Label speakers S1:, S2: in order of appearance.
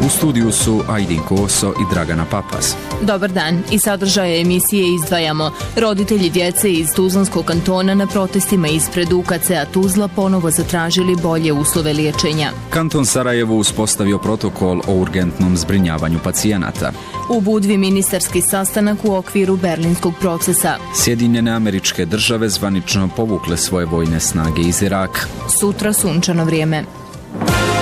S1: U studiju su Ajdin Koso i Dragana Papas.
S2: Dobar dan. Iz sadržaja emisije izdvajamo. Roditelji djece iz Tuzlanskog kantona na protestima ispred UKC-a Tuzla ponovo zatražili bolje uslove liječenja.
S1: Kanton Sarajevo uspostavio protokol o urgentnom zbrinjavanju pacijenata.
S2: U Budvi ministarski sastanak u okviru berlinskog procesa.
S1: Sjedinjene Američke Države zvanično povukle svoje vojne snage iz Iraka.
S2: Sutra sunčano vrijeme.